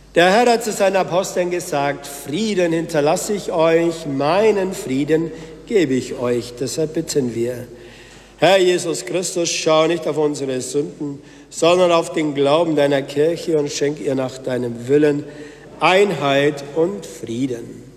Der Herr hat zu seinen Aposteln gesagt, Frieden hinterlasse ich euch, meinen Frieden gebe ich euch. Deshalb bitten wir, Herr Jesus Christus, schau nicht auf unsere Sünden, sondern auf den Glauben deiner Kirche und schenk ihr nach deinem Willen Einheit und Frieden.